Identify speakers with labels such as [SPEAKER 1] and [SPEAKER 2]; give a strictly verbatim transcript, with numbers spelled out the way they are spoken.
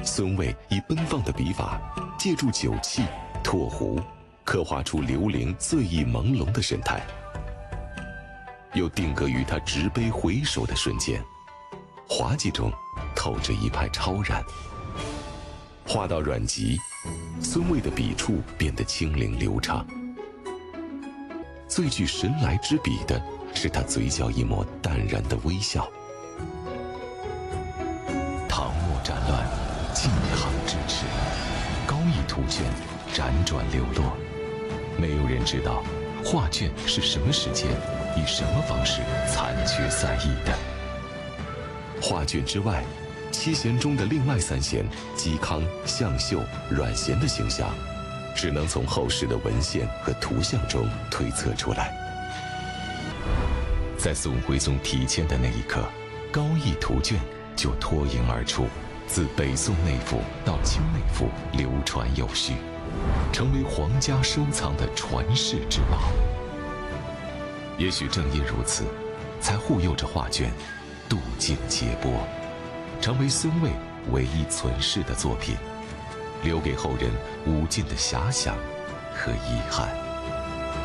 [SPEAKER 1] 孙蔚以奔放的笔法，借助酒气、唾壶，刻画出刘伶醉意朦胧的神态，又定格于他执杯回首的瞬间，滑稽中透着一派超然。画到阮籍，孙蔚的笔触变得轻灵流畅。最具神来之笔的是他嘴角一抹淡然的微笑。唐末战乱，靖康之耻，高义图卷辗转流落，没有人知道画卷是什么时间以什么方式残缺散佚的。画卷之外，七贤中的另外三贤嵇康、向秀、阮咸的形象，只能从后世的文献和图像中推测出来。在宋徽宗题签的那一刻，高义图卷就脱颖而出，自北宋内府到清内府流传有序，成为皇家收藏的传世之宝。也许正因如此，才护佑着画卷渡尽劫波，成为孙蔚唯一存世的作品，留给后人无尽的遐想和遗憾。